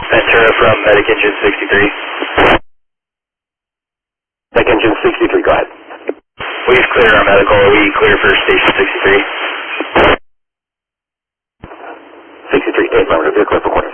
Ventura from Medic Engine 63. Medic Engine 63, go ahead. We've cleared our medical. Are we clear for Station 63?